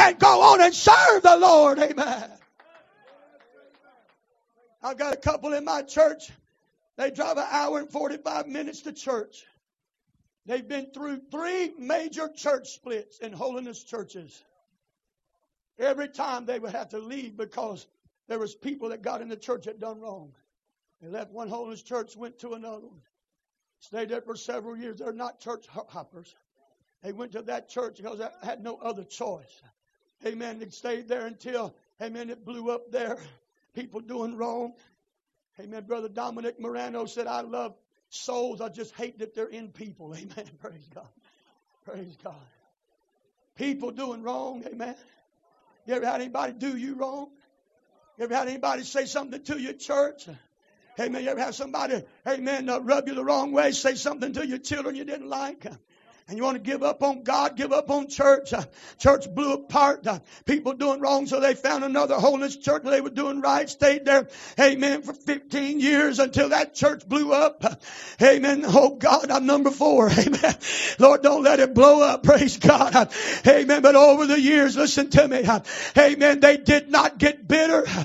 and go on and serve the Lord. Amen. I've got a couple in my church. They drive an hour and 45 minutes to church. They've been through 3 major church splits in holiness churches. Every time they would have to leave because there was people that got in the church that done wrong. They left one holiness church, went to another one. Stayed there for several years. They're not church hoppers. They went to that church because they had no other choice. Amen. They stayed there until, amen, it blew up there. People doing wrong. Amen. Brother Dominic Morano said, I love souls. I just hate that they're in people. Amen. Praise God. Praise God. People doing wrong. Amen. You ever had anybody do you wrong? You ever had anybody say something to you at church? Amen. You ever have somebody, amen, rub you the wrong way, say something to your children you didn't like? And you want to give up on God, give up on church. Church blew apart. People doing wrong, so they found another holiness church where they were doing right. Stayed there, amen, for 15 years until that church blew up. Amen. Oh God, I'm number 4. Amen. Lord, don't let it blow up. Praise God. Amen. But over the years, listen to me. Amen. They did not get bitter.